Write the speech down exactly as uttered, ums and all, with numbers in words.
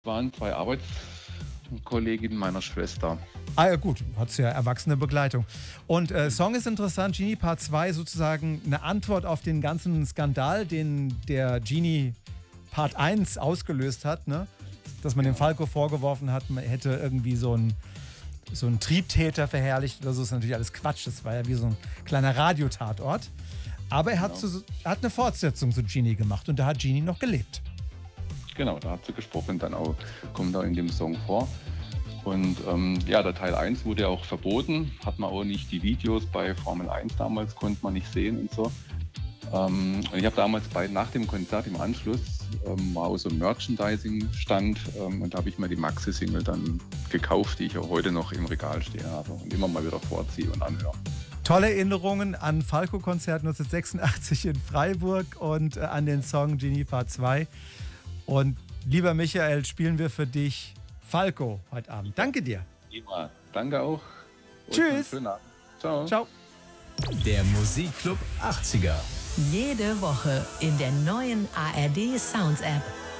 Waren zwei Arbeitskolleginnen meiner Schwester. Ah ja gut, hat ja erwachsene Begleitung. Und äh, Song ist interessant, Genie Part zwei sozusagen eine Antwort auf den ganzen Skandal, den der Genie Part eins ausgelöst hat, ne? Dass man dem Falco vorgeworfen hat, man hätte irgendwie so einen so einen Triebtäter verherrlicht oder so, ist natürlich alles Quatsch, das war ja wie so ein kleiner Radiotatort. Aber er hat, Genau. so, er hat eine Fortsetzung zu Genie gemacht und da hat Genie noch gelebt. Genau, da hat sie gesprochen, dann auch, kommt da in dem Song vor. Und ähm, ja, der Teil eins wurde ja auch verboten, hat man auch nicht die Videos bei Formel eins damals, konnte man nicht sehen und so. Ähm, und ich habe damals bei, nach dem Konzert im Anschluss ähm, war auch so ein Merchandising-Stand ähm, und da habe ich mir die Maxi-Single dann gekauft, die ich auch heute noch im Regal stehen habe und immer mal wieder vorziehe und anhöre. Tolle Erinnerungen an Falco-Konzert neunzehnhundertsechsundachtzig in Freiburg und äh, an den Song Genie Part zwei. Und lieber Michael, spielen wir für dich Falco heute Abend. Danke dir. Immer. Danke auch. Und Tschüss. schönen Abend. Ciao. Ciao. Der Musikclub achtziger. Jede Woche in der neuen A R D Sounds App.